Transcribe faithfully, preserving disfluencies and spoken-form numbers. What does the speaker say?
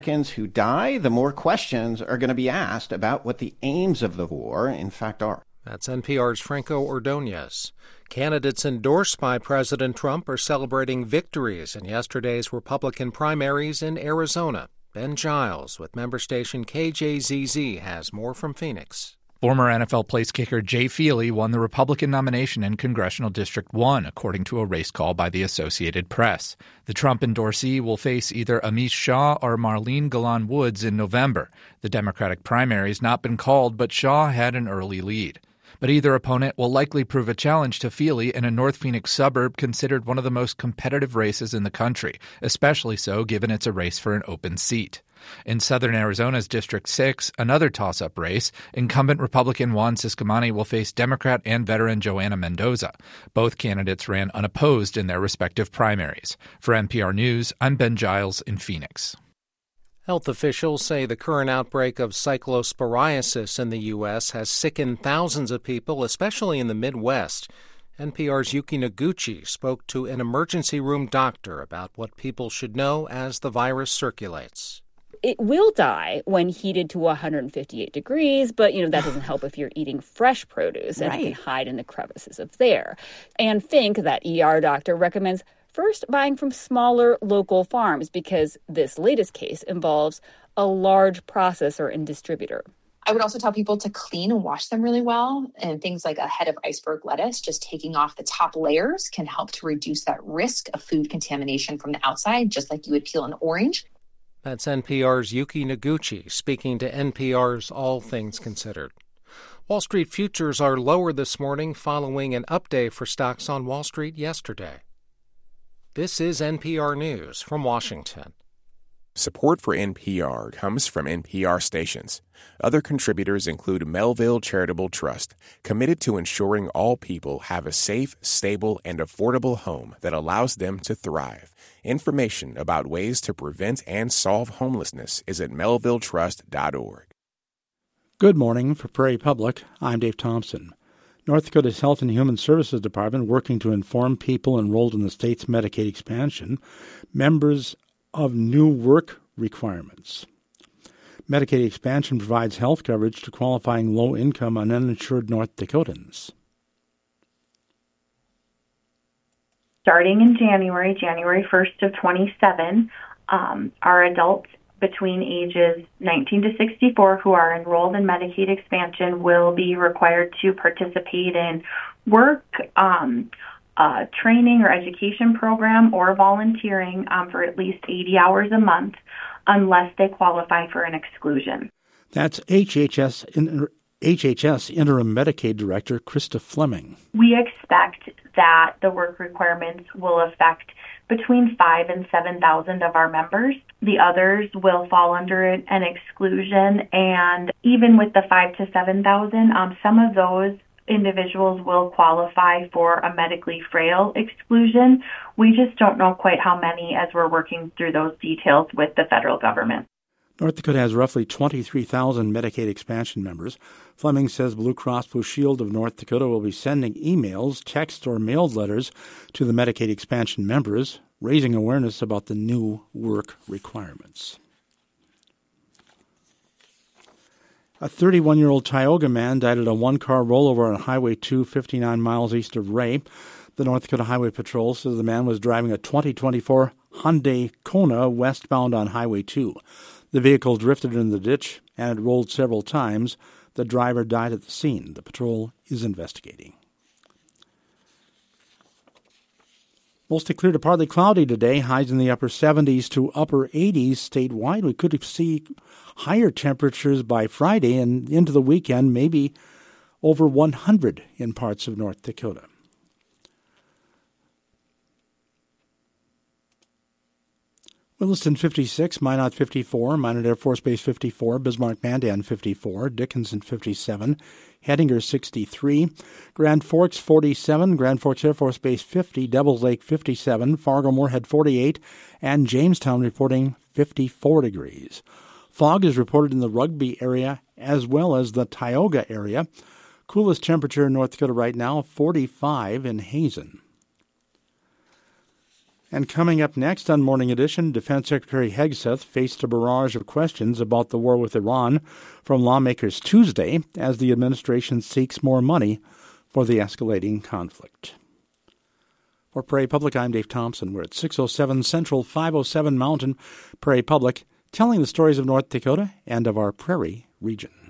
Americans who die, the more questions are going to be asked about what the aims of the war, in fact, are. That's N P R's Franco Ordonez. Candidates endorsed by President Trump are celebrating victories in yesterday's Republican primaries in Arizona. Ben Giles with member station K J Z Z has more from Phoenix. Former N F L place kicker Jay Feely won the Republican nomination in Congressional District one, according to a race call by the Associated Press. The Trump endorsee will face either Amish Shah or Marlene Galan Woods in November. The Democratic primary has not been called, but Shah had an early lead. But either opponent will likely prove a challenge to Feely in a North Phoenix suburb considered one of the most competitive races in the country, especially so given it's a race for an open seat. In southern Arizona's District six, another toss-up race, incumbent Republican Juan Ciscomani will face Democrat and veteran Joanna Mendoza. Both candidates ran unopposed in their respective primaries. For N P R News, I'm Ben Giles in Phoenix. Health officials say the current outbreak of cyclosporiasis in the U S has sickened thousands of people, especially in the Midwest. N P R's Yuki Noguchi spoke to an emergency room doctor about what people should know as the virus circulates. It will die when heated to one hundred fifty-eight degrees, but, you know, that doesn't help if you're eating fresh produce and right. It can hide in the crevices of there. Anne Fink, that E R doctor, recommends first buying from smaller local farms because this latest case involves a large processor and distributor. I would also tell people to clean and wash them really well. And things like a head of iceberg lettuce, just taking off the top layers can help to reduce that risk of food contamination from the outside, just like you would peel an orange. That's N P R's Yuki Noguchi speaking to N P R's All Things Considered. Wall Street futures are lower this morning following an up day for stocks on Wall Street yesterday. This is N P R News from Washington. Support for N P R comes from N P R stations. Other contributors include Melville Charitable Trust, committed to ensuring all people have a safe, stable, and affordable home that allows them to thrive. Information about ways to prevent and solve homelessness is at melville trust dot org. Good morning. For Prairie Public, I'm Dave Thompson. North Dakota's Health and Human Services Department working to inform people enrolled in the state's Medicaid expansion members of new work requirements. Medicaid expansion provides health coverage to qualifying low-income and uninsured North Dakotans. Starting in January, January first of twenty-seven, um, our adults between ages nineteen to sixty-four who are enrolled in Medicaid expansion will be required to participate in work, um, uh, training or education program, or volunteering um, for at least eighty hours a month unless they qualify for an exclusion. That's H H S, H H S Interim Medicaid Director Krista Fleming. We expect that the work requirements will affect between five and seven thousand of our members. The others will fall under an exclusion, and even with the five to seven thousand, um, some of those individuals will qualify for a medically frail exclusion. We just don't know quite how many as we're working through those details with the federal government. North Dakota has roughly twenty-three thousand Medicaid expansion members. Fleming says Blue Cross Blue Shield of North Dakota will be sending emails, text, or mailed letters to the Medicaid expansion members, raising awareness about the new work requirements. A thirty-one-year-old Tioga man died at a one-car rollover on Highway two, fifty-nine miles east of Ray. The North Dakota Highway Patrol says the man was driving a twenty twenty-four Hyundai Kona westbound on Highway two. The vehicle drifted in the ditch and it rolled several times. The driver died at the scene. The patrol is investigating. Mostly clear to partly cloudy today. Highs in the upper seventies to upper eighties statewide. We could see higher temperatures by Friday and into the weekend, maybe over one hundred in parts of North Dakota. Williston fifty-six, Minot fifty-four, Minot Air Force Base fifty-four, Bismarck-Mandan fifty-four, Dickinson fifty-seven, Hettinger sixty-three, Grand Forks forty-seven, Grand Forks Air Force Base fifty, Devils Lake fifty-seven, Fargo-Moorhead forty-eight, and Jamestown reporting fifty-four degrees. Fog is reported in the Rugby area as well as the Tioga area. Coolest temperature in North Dakota right now, forty-five in Hazen. And coming up next on Morning Edition, Defense Secretary Hegseth faced a barrage of questions about the war with Iran from lawmakers Tuesday as the administration seeks more money for the escalating conflict. For Prairie Public, I'm Dave Thompson. We're at six oh seven Central, five oh seven Mountain, Prairie Public, telling the stories of North Dakota and of our prairie region.